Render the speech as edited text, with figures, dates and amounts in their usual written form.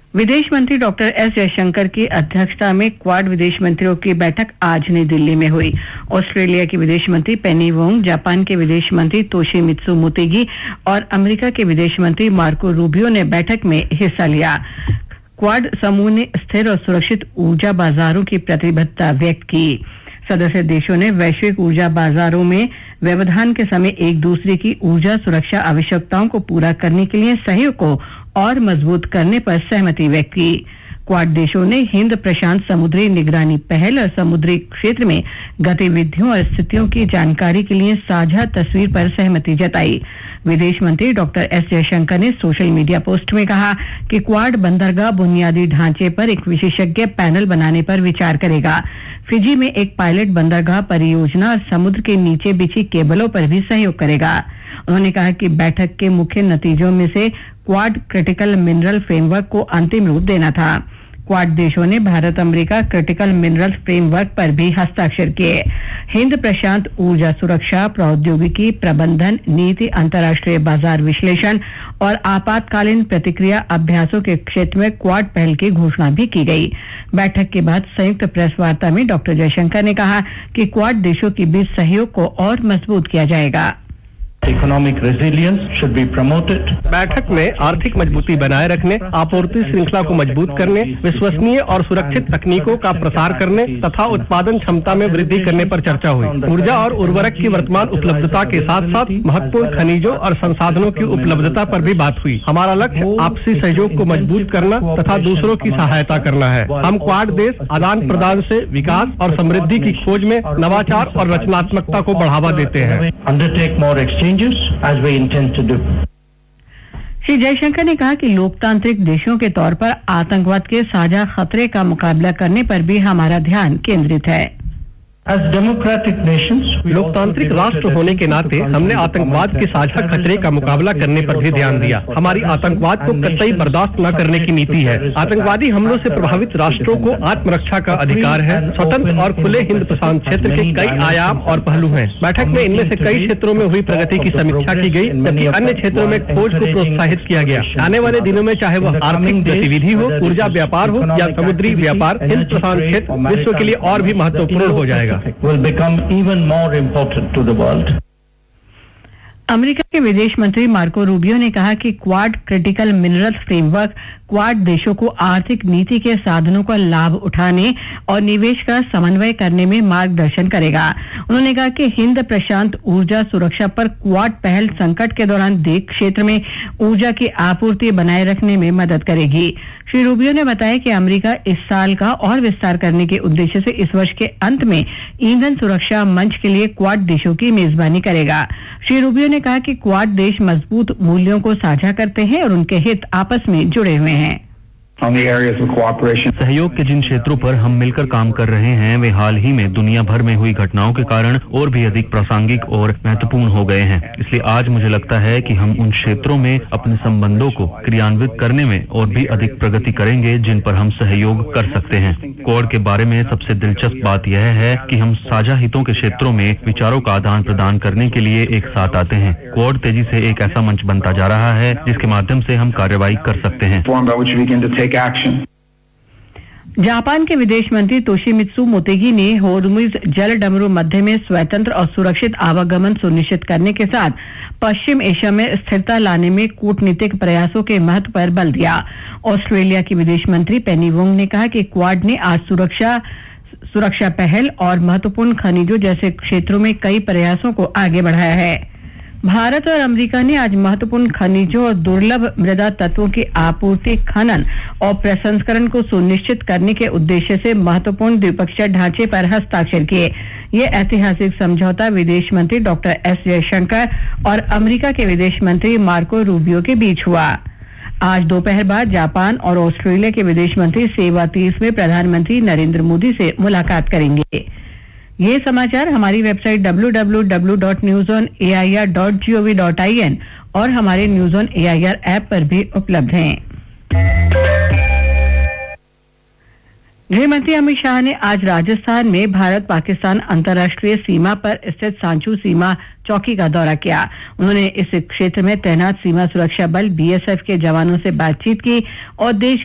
विदेश मंत्री doctor S Jaishankar की अध्यक्षता में क्वाड विदेश मंत्रियों की बैठक आज नई दिल्ली में हुई। ऑस्ट्रेलिया के विदेश मंत्री पेनी वोंग, जापान के विदेश मंत्री तोशिमित्सु मोटेगी और अमेरिका के विदेश मंत्री मार्को रूबियो ने बैठक में हिस्सा लिया। क्वाड समूह ने स्थिर और सुरक्षित ऊर्जा बाजारों की प्रतिबद्धता व्यक्त की। सदस्य देशों ने वैश्विक ऊर्जा बाजारों में व्यवधान के समय एक दूसरे की ऊर्जा सुरक्षा आवश्यकताओं को पूरा करने के लिए सहयोग को और मजबूत करने पर सहमति व्यक्त की। क्वाड देशों ने हिंद प्रशांत समुद्री निगरानी पहल और समुद्री क्षेत्र में गतिविधियों और स्थितियों की जानकारी के लिए साझा तस्वीर पर सहमति जताई। विदेश मंत्री डॉक्टर एस जयशंकर ने सोशल मीडिया पोस्ट में कहा कि क्वाड बंदरगाह बुनियादी ढांचे पर एक विशेषज्ञ पैनल बनाने पर विचार करेगा। फिजी में एक पायलट बंदरगाह परियोजना और समुद्र के नीचे बिछी केबलों पर भी सहयोग करेगा। उन्होंने कहा कि बैठक के मुख्य नतीजों में से क्वाड क्रिटिकल मिनरल फ्रेमवर्क को अंतिम रूप देना था। क्वाड देशों ने Bharat America critical mineral framework पर भी हस्ताक्षर किए। हिंद प्रशांत ऊर्जा सुरक्षा, प्रौद्योगिकी प्रबंधन, नीति, अंतर्राष्ट्रीय बाजार विश्लेषण और आपातकालीन प्रतिक्रिया अभ्यासों के क्षेत्र में क्वाड पहल की घोषणा भी की गई। बैठक के बाद संयुक्त प्रेस वार्ता में डॉक्टर जयशंकर ने कहा कि क्वाड देशों के बीच सहयोग को और मजबूत किया जाएगा। Economic resilience should be promoted. बैठक में आर्थिक मजबूती बनाए रखने, आपूर्ति श्रृंखला को मजबूत करने, विश्वसनीय और सुरक्षित तकनीकों का प्रसार करने तथा उत्पादन क्षमता में वृद्धि करने पर चर्चा हुई। ऊर्जा और उर्वरक की वर्तमान उपलब्धता के साथ साथ महत्वपूर्ण खनिजों और संसाधनों की उपलब्धता पर भी बात हुई। हमारा लक्ष्य आपसी सहयोग को मजबूत करना तथा दूसरों की सहायता करना है। हम क्वाड देश आदान प्रदान से विकास और समृद्धि की खोज में नवाचार और रचनात्मकता को बढ़ावा देते हैं। Undertake more exchanges as we intend to do. Shri Jaishankar ने कहा कि लोकतांत्रिक देशों के तौर पर आतंकवाद के साझा खतरे का मुकाबला करने पर भी हमारा ध्यान केंद्रित है। As democratic nations, लोकतांत्रिक राष्ट्र होने के नाते हमने आतंकवाद के साझा खतरे का मुकाबला करने पर भी ध्यान दिया। हमारी आतंकवाद को कतई बर्दाश्त न करने की नीति है। आतंकवादी हमलों से प्रभावित राष्ट्रों को आत्मरक्षा का अधिकार है। स्वतंत्र और खुले हिंद प्रशांत क्षेत्र के कई आयाम और पहलू हैं। बैठक में इनमें से कई क्षेत्रों में हुई प्रगति की समीक्षा की गई, जबकि अन्य क्षेत्रों में खोज को प्रोत्साहित किया गया। आने वाले दिनों में चाहे वह आर्थिक गतिविधि हो, ऊर्जा व्यापार हो या समुद्री व्यापार, हिंद प्रशांत क्षेत्र विश्व के लिए और भी महत्वपूर्ण हो जाएगा। will become even more important to the world. America के विदेश मंत्री मार्को रूबियो ने कहा कि quad critical mineral framework quad देशों को आर्थिक नीति के साधनों का लाभ उठाने और निवेश का समन्वय करने में मार्गदर्शन करेगा। उन्होंने कहा कि हिंद प्रशांत ऊर्जा सुरक्षा पर क्वाड पहल संकट के दौरान देश क्षेत्र में ऊर्जा की आपूर्ति बनाए रखने में मदद करेगी। श्री रूबियो ने बताया कि अमेरिका इस साल का और विस्तार करने के उद्देश्य से इस वर्ष के अंत में ईंधन सुरक्षा मंच के लिए क्वाड देशों की मेजबानी करेगा। श्री रूबियो ने कहा कि क्वाड देश मजबूत मूल्यों को साझा करते हैं और उनके हित आपस में जुड़े हुए हैं। On the areas of cooperation. सहयोग के जिन क्षेत्रों पर हम मिलकर काम कर रहे हैं वे हाल ही में दुनिया भर में हुई घटनाओं के कारण और भी अधिक प्रासंगिक और महत्वपूर्ण हो गए हैं। इसलिए आज मुझे लगता है कि हम उन क्षेत्रों में अपने संबंधों को क्रियान्वित करने में और भी अधिक प्रगति करेंगे जिन पर हम सहयोग कर सकते हैं। क्वाड के बारे में सबसे दिलचस्प बात यह है कि हम साझा हितों के क्षेत्रों में विचारों का आदान प्रदान करने के लिए एक साथ आते हैं। क्वाड तेजी से एक ऐसा मंच बनता जा रहा है जिसके माध्यम से हम कार्रवाई कर सकते हैं। जापान के विदेश मंत्री तोशिमित्सु मोटेगी ने होर्मुज जल डमरू मध्य में स्वतंत्र और सुरक्षित आवागमन सुनिश्चित करने के साथ पश्चिम एशिया में स्थिरता लाने में कूटनीतिक प्रयासों के महत्व पर बल दिया। ऑस्ट्रेलिया की विदेश मंत्री पेनी वोंग ने कहा कि क्वाड ने आज सुरक्षा पहल और महत्वपूर्ण खनिजों जैसे क्षेत्रों में कई प्रयासों को आगे बढ़ाया है। भारत और अमेरिका ने आज महत्वपूर्ण खनिजों और दुर्लभ मृदा तत्वों की आपूर्ति, खनन और प्रसंस्करण को सुनिश्चित करने के उद्देश्य से महत्वपूर्ण द्विपक्षीय ढांचे पर हस्ताक्षर किए। ये ऐतिहासिक समझौता विदेश मंत्री डॉक्टर एस जयशंकर और अमेरिका के विदेश मंत्री मार्को रूबियो के बीच हुआ। आज दोपहर बाद जापान और ऑस्ट्रेलिया के विदेश मंत्री सेवा 30 में प्रधानमंत्री नरेंद्र मोदी से मुलाकात करेंगे। ये समाचार हमारी वेबसाइट www.newsonair.gov.in और हमारे न्यूज ऑन एआईआर ऐप पर भी उपलब्ध हैं। गृह मंत्री अमित शाह ने आज राजस्थान में भारत पाकिस्तान अंतर्राष्ट्रीय सीमा पर स्थित सांचू सीमा चौकी का दौरा किया। उन्होंने इस क्षेत्र में तैनात सीमा सुरक्षा बल बीएसएफ के जवानों से बातचीत की और देश